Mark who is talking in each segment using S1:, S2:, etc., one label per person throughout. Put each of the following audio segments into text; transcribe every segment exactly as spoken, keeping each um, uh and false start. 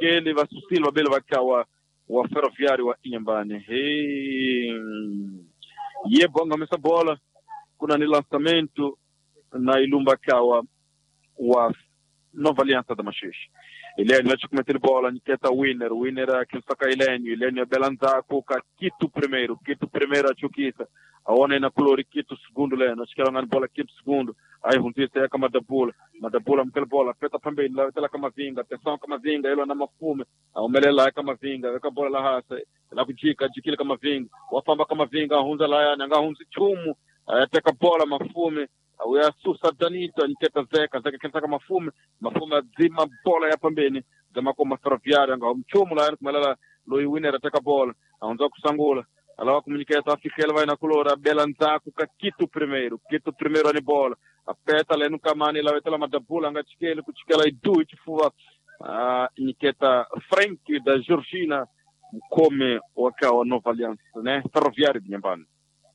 S1: Chikele va Susilo Belo Vakawa wa Ferroviário wa Inhambane. Hey, ye bonga mesa bola kuna ni lançamento na Ilumba Kawa wa Nova Aliança da Machixe. Ilênio vai cometer bola, Niketa winner, winner aquele saca Ilênio, Ilênio Belanza Coca, Quito primeiro, Quito primeiro a Chukisa, a Ona na Colori, Quito segundo Leno, acho que ela bola Quito segundo, aí Runtista é a Madabula, Madabula aquela bola, peta também, lá ela kama vinga, atenção kama vinga, ela na mafume, a Omelela é kama vinga, a bola lá raça, ela budica, Dikila kama vinga, o Afamba kama vinga, a Hunza lá, a Hunzi Chumu, até a bola mafume, au ya susa danito niketa zeka zeka kentaka mafume mafume zima bola ya pambeni zama kwa Ferroviário nga mchumu la kumalala loi winner ataka bola aonza kusangula alawa comunicata afikela vai na colora belanza ku Quito primeiro Quito primeiro ani bola apeta lenu kamani la wetela madabula nga chikele ku chikela idu chifuwa ah niketa Frank da Georgina come wakawa Nova Aliança né Ferroviário de Inhambane.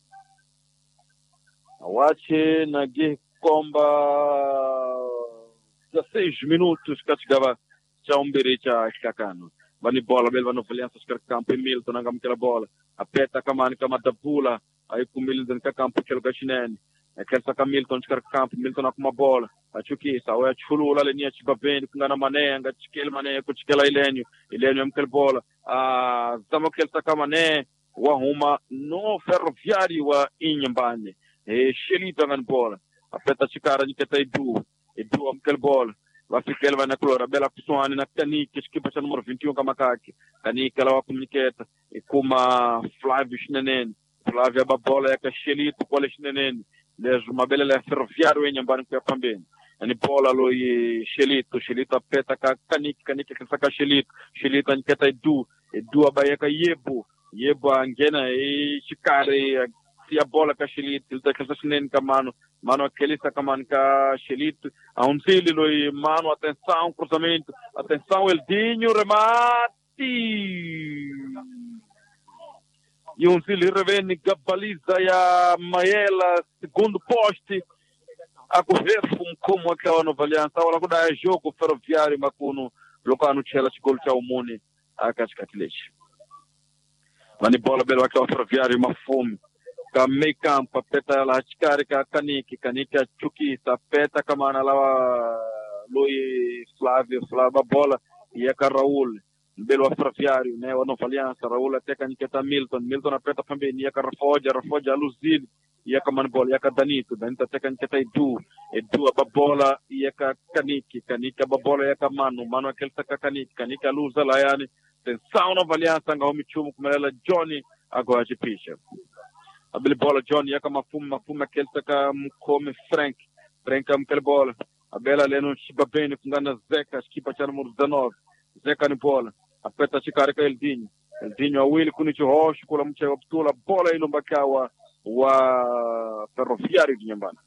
S1: Wache na ge komba dezesseis minutos que chegava já um berecha kakano bani bola bel Nova Aliança ska campo Milton na gamkela bola apeta kama ni kama dabula aí com Milton ka campo chelo gashinene aquele saca Milton ska campo Milton na kuma bola achuki sawa chulula lenia chibabeni kungana mané nga chikele mané ku chikela Ilênio Ilênio amkela bola a zama kel saca mané wa huma no Ferroviário wa Inhambane. E Shelito ngan bola apeta chikara niketa Edu Edu amkel bola va fikel va na clora bela kusuani na Kaniki skipa cha numero vinte e um kama kaki Kaniki la wa comunicata e kuma Flávio Chinenen Flávio ba bola ya Shelito pole Chinenen lezo mabela la Ferroviário wenye mbani kwa pambeni ani bola lo ye Shelito Shelito apeta ka Kaniki Kaniki ka Shelito Shelito niketa Edu Edu abayeka Yebo Yebo angena e chikare se a bola com a Shelito, ele está com a mano, mano aquele está com a mano com a Shelito, a um filho, mano, atenção, cruzamento, atenção, Eldinho, remate! E um filho revende, gabaliza a Maela, segundo poste, a correr como aquela Nova Aliança, agora quando é jogo Ferroviário, Macuno, local no Chela, chegou o Muni, a Cascatilete. Mani bola, belo aquela Ferroviário, uma fome. Ka meio campo peta la chikari ka Kaniki Kaniki chuki sa peta kamana la Lui Flávio Flávio bola e a Raul belo Ferroviário né o Nova Aliança Raul até Kaniki ta Milton Milton a peta também e a Rafoja Rafoja Luzil e a kamana bola e a Danito Danito até Kaniki ta Edu Edu a bola e a Kaniki Kaniki a bola e a kamano mano aquele ta Kaniki Kaniki a Luza lá yani tensão Nova Aliança nga omichumu como ela Johnny agora de picha. A bola Johnny é como fuma mafuma aquele saca come Frank Frank am aquela bola a bela leno chiba bem com gana Zeca esquipa cha número dezenove Zeca ni bola apeta chikara ka Eldinho Eldinho a Willy kunicho roxo kula mcha optula bola Ilumba Kawa wa Ferroviário de Inhambane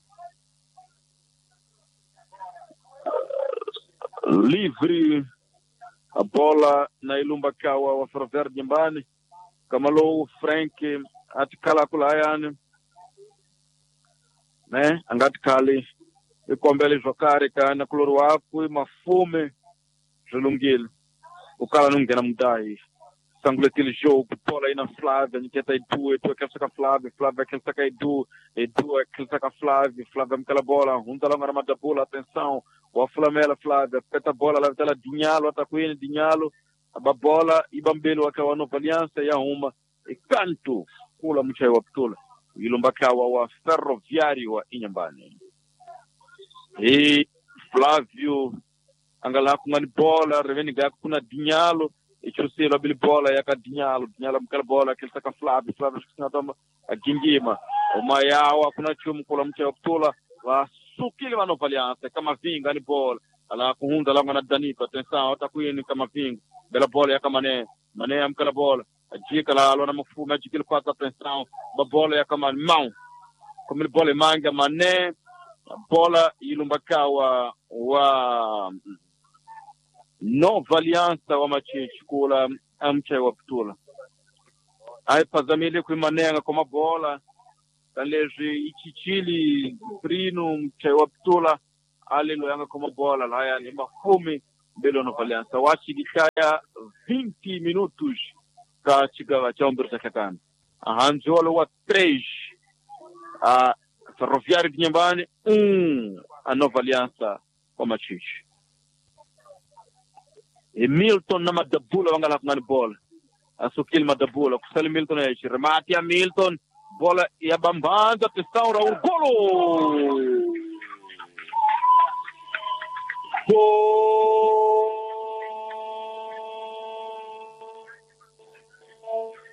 S1: livre a bola na Ilumba Kawa wa Ferroviário de Inhambane Kamalo Frank atikala kulayani né angatikali ikombele jokari kana kuloro wapo mafume julungile ukala nungena mudai sanguletile jogo bola ina Flávia niketa Edu Edu akelsaka Flávia Flávia akelsaka Edu Edu akelsaka Flávia Flávia mkala bola hunza longa na madabula atenção wa Flamela Flávia peta bola la tela Dinhalo atakwini Dinhalo aba bola ibambelo akawa Nova Aliança ya uma e canto kula mchai wa ptula Ilumba Kawa wa Ferroviário wa Inhambane e Flávio angala kuna bola reveni ga kuna Dinhalo e chuselo bil bola ya ka Dinhalo Dinhalo mkala bola aquele saca Flávio Flávio sinatoma a Gingima o Maiawa kuna chumu kula mchai wa ptula wa sukile wa Nova Aliança kama vinga ni bola ala kuhunda lango na Danito atenção atakuini kama vinga bela bola ya kama ne Mané amkala bola Dica lá, lá na mafuma, dica ele faz atenção, a bola é como a mão, como ele bola manga, Mané, a bola e Ilumba Kawa, a Nova Aliança, o Machiche, escola, amche o Ptula. Aí fazamile com Mané como a bola, taleje Ichichili, Prino, mche o Ptula, ali lo yanga como a bola, lá é mafumi, mbele Nova Aliança. Wachi dikaya vinte minutos ka chiga cha ombro takakana. Ahanzolo wa três. A Ferroviário de Nhambane um. A Nova Aliança kwa machichi. E Milton na Madabula wangala kungani bola. Asukil Madabula kusali Milton ya ishi. Remati ya Milton. Bola ya Bambanza Testaura o golo! Gol!